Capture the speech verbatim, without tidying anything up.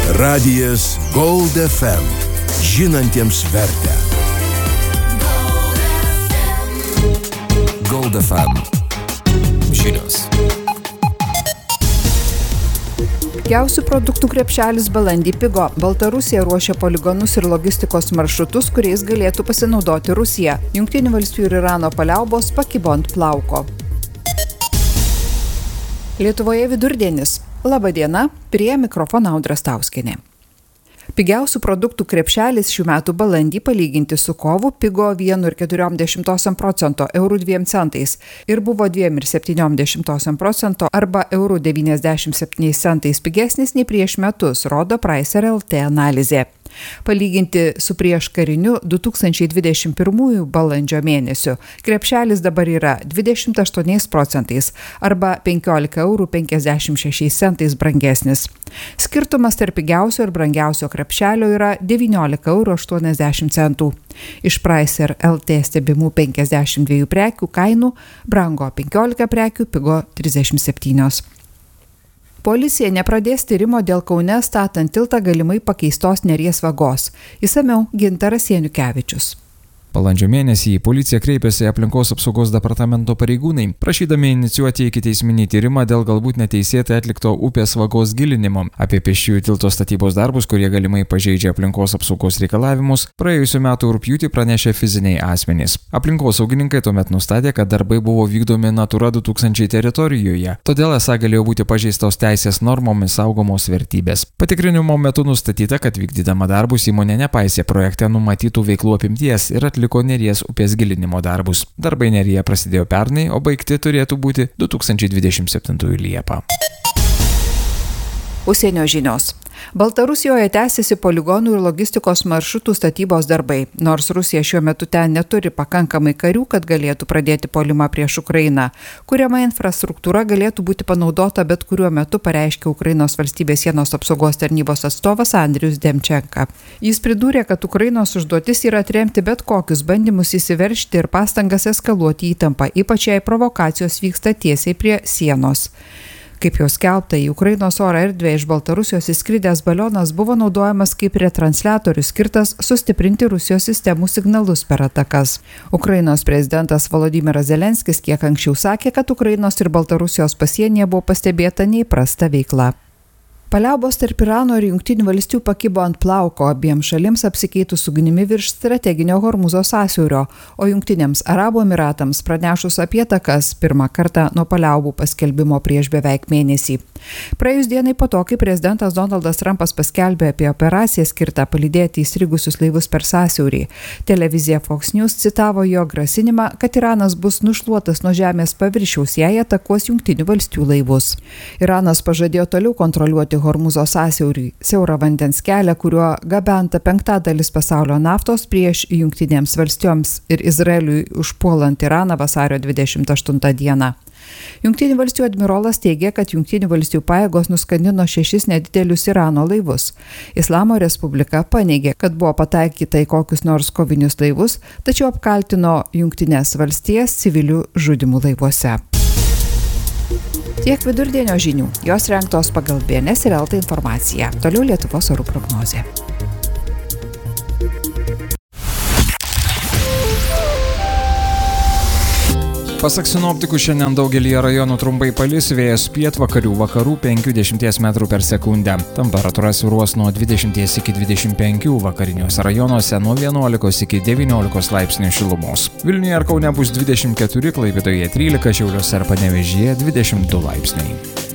Radijas Gold F M. Žinantiems vertę. Gold F M. Žinios. Pigiausių produktų krepšelis balandį pigo. Baltarusija ruošia poligonus ir logistikos maršrutus, kuriais galėtų pasinaudoti Rusija. Jungtinių valstijų ir Irano paliaubos pakibo ant plauko. Lietuvoje vidurdienis. Labą dieną, prie mikrofono Audra Stauskienė. Pigiausių produktų krepšelis šių metų balandį palyginti su kovu pigo vienu ir keturiom dešimtosiom procento eurų dviem centais ir buvo dviem ir septyniom dešimtosiom procento arba eurų devyniasdešimt septyniais centais pigesnis nei prieš metus, rodo Pricer L T analizė. Palyginti su prieš kariniu du tūkstančiai dvidešimt pirmųjų balandžio mėnesiu krepšelis dabar yra dvidešimt aštuoniais procentais arba penkiolika eurų penkiasdešimt šešiais centais brangesnis. Skirtumas tarp pigiausio ir brangiausio krepšelio yra devyniolika eurų aštuoniasdešimt centų. Iš Pricer L T stebimų penkiasdešimt dviejų prekių kainų brango penkiolika prekių, pigo trisdešimt septynios. Policija nepradės tyrimo dėl Kaune statant tiltą galimai pakeistos Neries vagos. Išsamiau Gintaras Janukevičius. Balandžio mėnesį į policiją kreipėsi aplinkos apsaugos departamento pareigūnai, prašydami inicijuoti ikiteisminį tyrimą dėl galbūt neteisėtai atlikto upės vagos gilinimo. Apie pėsčiųjų tilto statybos darbus, kurie galimai pažeidžia aplinkos apsaugos reikalavimus, praėjusiu metu rugpjūtį pranešė fiziniai asmenys. Aplinkosaugininkai tuomet nustatė, kad darbai buvo vykdomi Natura du tūkstančiai teritorijoje, todėl esą galėjo būti pažeistos teisės normomis saugomos vertybės. Patikrinimo metu nustatyta, kad vykdydama darbus įmonė nepaisė projekte numatytų veiklų apimties ir atliko Neries upės gilinimo darbus. Darbai Neryje prasidėjo pernai, o baigti turėtų būti du tūkstančiai dvidešimt septintųjų Liepą. Užsienio žinios. Baltarusijoje tęsiasi poligonų ir logistikos maršrutų statybos darbai. Nors Rusija šiuo metu ten neturi pakankamai karių, kad galėtų pradėti puolimą prieš Ukrainą. Kuriama infrastruktūra galėtų būti panaudota bet kuriuo metu, pareiškė Ukrainos valstybės sienos apsaugos tarnybos atstovas Andrius Demčenka. Jis pridūrė, kad Ukrainos užduotis yra atremti bet kokius bandymus įsiveržti ir pastangas eskaluoti įtampą, ypač jei provokacijos vyksta tiesiai prie sienos. Kaip jau skelbta, į Ukrainos oro erdvę iš Baltarusijos įskridęs balionas buvo naudojamas kaip retransliatorius skirtas sustiprinti Rusijos sistemų signalus per atakas. Ukrainos prezidentas Volodymyras Zelenskis kiek anksčiau sakė, kad Ukrainos ir Baltarusijos pasienyje buvo pastebėta neįprasta veikla. Paliaubos tarp Irano ir Jungtinių valstijų pakibo ant plauko, abiem šalims apsikeitus ugnimi virš strateginio Hormuzo sąsiaurio, o Jungtiniams Arabų Emiratams pranešus apie atakas pirmą kartą nuo paliaubų paskelbimo prieš beveik mėnesį. Praėjus dienai po to, kai prezidentas Donaldas Trumpas paskelbė apie operaciją skirtą palydėti įstrigusius laivus per sąsiaurį, televizija Fox News citavo jo grasinimą, kad Iranas bus nušluotas nuo žemės paviršiaus, jei atakuos Jungtinių valstijų laivus. Iranas pažadėjo toliau kontroliuoti Hormuzo sąsiaurį, siaurą vandens kelią, kuriuo gabenta penktadalis pasaulio naftos prieš Jungtinėms valstijoms ir Izraeliui užpuolant Iraną vasario dvidešimt aštuntą dieną. Jungtinių valstijų admirolas teigia, kad Jungtinių valstijų pajėgos nuskandino šešis nedidelius Irano laivus. Islamo Respublika paneigė, kad buvo pataikyta į kokius nors kovinius laivus, tačiau apkaltino Jungtinės valstijas civilių žudimų laivuose. Tiek vidurdienio žinių. Jos rengtos pagal B N S ir L T informaciją. Toliau Lietuvos orų prognozė. Pasak sinoptikų, šiandien daugelyje rajonų trumpai palis, vėjas pietvakarių vakarų penkių iki dešimties metrų per sekundę. Temperatūra svyruos nuo dvidešimt iki dvidešimt penkių, vakariniuose rajonuose nuo vienuolikos iki devyniolikos laipsnių šilumos. Vilniuje ir Kaune bus dvidešimt keturi, Klaipėdoje trylika, Šiauliuose ir Panevėžyje dvidešimt du laipsniai.